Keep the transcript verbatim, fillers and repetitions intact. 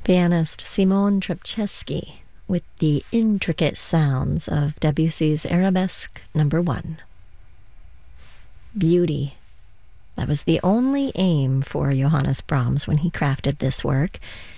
Pianist Simon Trepchesky with the intricate sounds of Debussy's Arabesque number one. Beauty. That was the only aim for Johannes Brahms when he crafted this work.